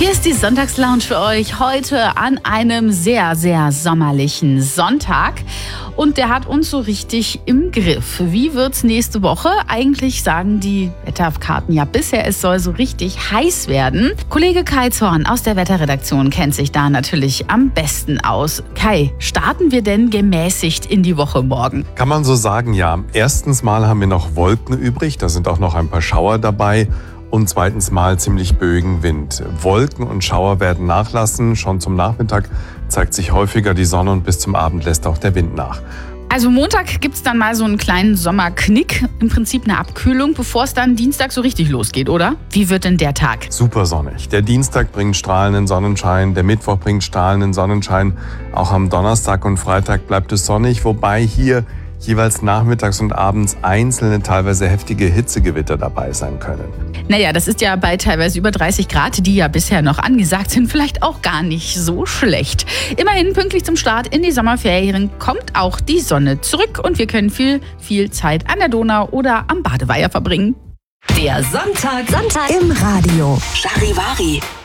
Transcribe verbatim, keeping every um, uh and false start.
Hier ist die Sonntagslounge für euch heute an einem sehr, sehr sommerlichen Sonntag. Und der hat uns so richtig im Griff. Wie wird's nächste Woche? Eigentlich sagen die Wetterkarten ja bisher, es soll so richtig heiß werden. Kollege Kai Zorn aus der Wetterredaktion kennt sich da natürlich am besten aus. Kai, starten wir denn gemäßigt in die Woche morgen? Kann man so sagen, ja. Erstens mal haben wir noch Wolken übrig, da sind auch noch ein paar Schauer dabei. Und zweitens mal ziemlich böigen Wind. Wolken und Schauer werden nachlassen. Schon zum Nachmittag zeigt sich häufiger die Sonne und bis zum Abend lässt auch der Wind nach. Also Montag gibt's dann mal so einen kleinen Sommerknick, im Prinzip eine Abkühlung, bevor es dann Dienstag so richtig losgeht, oder? Wie wird denn der Tag? Super sonnig. Der Dienstag bringt strahlenden Sonnenschein, der Mittwoch bringt strahlenden Sonnenschein. Auch am Donnerstag und Freitag bleibt es sonnig, wobei hier jeweils nachmittags und abends einzelne, teilweise heftige Hitzegewitter dabei sein können. Naja, das ist ja bei teilweise über dreißig Grad, die ja bisher noch angesagt sind, vielleicht auch gar nicht so schlecht. Immerhin pünktlich zum Start in die Sommerferien kommt auch die Sonne zurück und wir können viel, viel Zeit an der Donau oder am Badeweiher verbringen. Der Sonntag, Sonntag im Radio. Charivari.